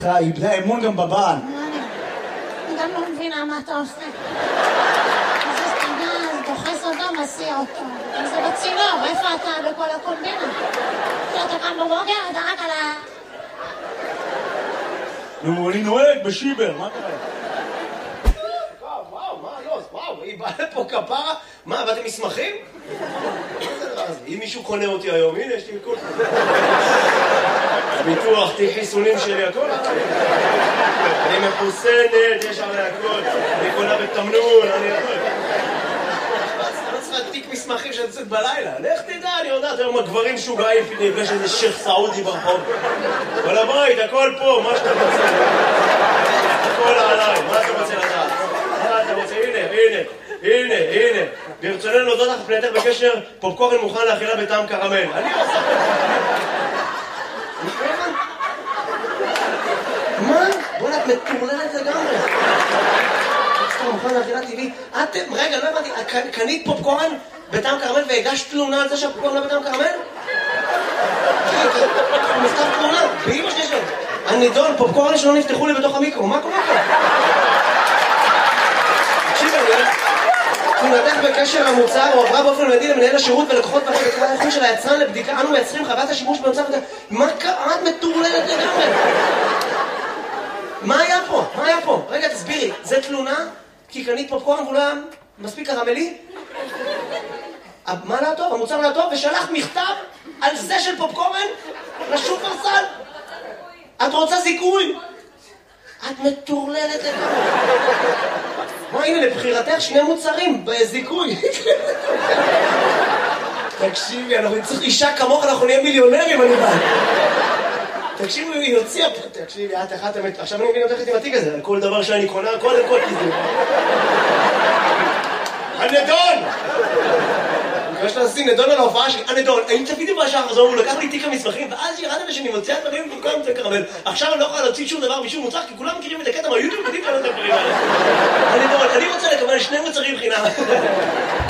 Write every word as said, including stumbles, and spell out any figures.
היא איבדה אמון גם בבעל. אני גם לא מבינה מה אתה עושה. זה סטגז, דוחס אותו, מסיע אותו. זה בצינור, איפה אתה בכל הקומבינה? אתה קם בבוקר, אתה רק על ה... נו, אני נוהג בשיבר, מה קרה? וואו, וואו, מה לא? וואו, היא באה לפה כפרה? מה, באתם מסמכים? אם מישהו קונה אותי היום, הנה, יש לי הכל. ביטוח, תהי חיסונים שלי, הכל. אני מחוסנת, יש עלי הכל. אני קונה בתמנון, אני הכל. אני לא צריכה תיק מסמכים שאני יוצאת בלילה. לך תדע, אני יודעת, היום הגברים שוגעים, נפגש איזה שייך סעודי ברחוב. אבל הבית, הכל פה, מה שאתה רוצה. הכל עליי, מה אתה רוצה לדעת? מה אתה רוצה? הנה, הנה. הנה, הנה, ברצוננו להודות לך פנייתך בקשר פופקורן מוכן לאכילה בטעם קרמל. אני עושה... מה? בוא'נה, את מטורללת לגמרי. פופקורן מוכן לאכילה טבעית. את, רגע, לא הבנתי, קנית פופקורן בטעם קרמל והגשת תלונה על זה שהפופקורן לא בטעם קרמל? הוא מכתב תלונה, באמא שלי שלו. הנידון, פופקורן שלא נפתחו לי בתוך המיקרו, מה קורה פה? תקשיב, אני... תלונתך בקשר המוצר הועברה באופן מיידי למנהל השירות ולקוחות פרק בקרה האיכות של היצרן לבדיקה. אנו מייצרים חוות השימוש במוצר וזה... מה קרה? את מטורללת לגמרי? מה היה פה? מה היה פה? רגע, תסבירי. זה תלונה? כי קנית פופקורן ואולי מספיק קרמלי? מה לא טוב? המוצר לא טוב? ושלחת מכתב על זה של פופקורן לשופרסל? את רוצה זיכוי? את מטורללת לגמרי. מה, הנה, לבחירתך שני מוצרים, בזיכוי. תקשיבי, אנחנו נצטרך אישה כמוך, אנחנו נהיה מיליונרים, אני בא. תקשיבי, היא הוציאה פה, תקשיבי, את אחת המת... עכשיו אני מבין אותך עם התיק הזה, על כל דבר שאני קונה, קודם כל תזדו. הנדון! אני חושב לשים נדון על ההופעה שלי, הנדון, האם צפיתי בשער חזור, הוא לקח לי תיק המסמכים, ואז ירדתי שאני מוציאה דברים במקום זה קרמל. עכשיו אני לא יכולה להוציא שום דבר משום מוצר, כי כולם מכירים את הקטע מהיוטיוב, יודעים כאלה את הדברים האלה. הנדון, אני רוצה לקבל שני מוצרים חינם.